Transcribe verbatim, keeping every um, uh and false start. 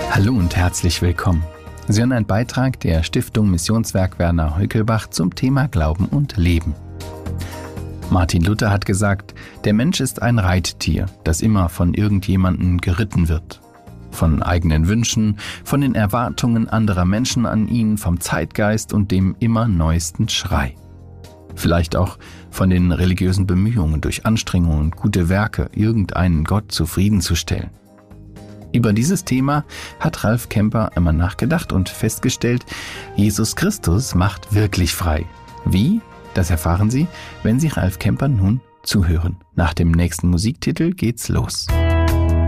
Hallo und herzlich willkommen. Sie hören einen Beitrag der Stiftung Missionswerk Werner Heukelbach zum Thema Glauben und Leben. Martin Luther hat gesagt, der Mensch ist ein Reittier, das immer von irgendjemandem geritten wird. Von eigenen Wünschen, von den Erwartungen anderer Menschen an ihn, vom Zeitgeist und dem immer neuesten Schrei. Vielleicht auch von den religiösen Bemühungen, durch Anstrengungen und gute Werke irgendeinen Gott zufriedenzustellen. Über dieses Thema hat Ralf Kemper einmal nachgedacht und festgestellt, Jesus Christus macht wirklich frei. Wie? Das erfahren Sie, wenn Sie Ralf Kemper nun zuhören. Nach dem nächsten Musiktitel geht's los.